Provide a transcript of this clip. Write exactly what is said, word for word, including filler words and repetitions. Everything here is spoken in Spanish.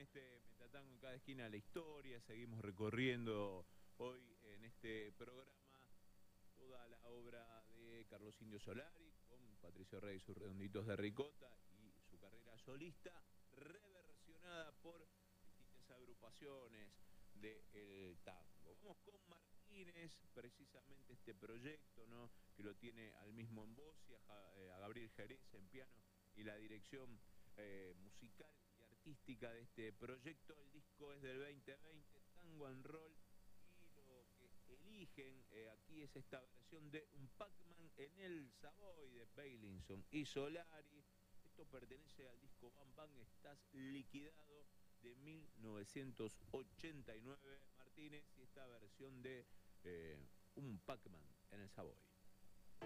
este Metatango en cada esquina de la historia. Seguimos recorriendo hoy en este programa toda la obra de Carlos Indio Solari con Patricio Rey y sus Redonditos de Ricota y su carrera solista reversionada por distintas agrupaciones del tango. Vamos con Martínez, precisamente este proyecto, ¿no?, que lo tiene al mismo en voz y a, a Gabriel Jerez en piano y la dirección eh, musical y artística de este proyecto. El disco es del veinte veinte, Tango and Roll, y lo que eligen eh, aquí es esta versión de un Pac-Man en el Savoy de Bailinson y Solari. Esto pertenece al disco Bam Bam Estás Liquidado de mil novecientos ochenta y nueve, Martínez, y esta versión de eh, un Pac-Man en el Savoy.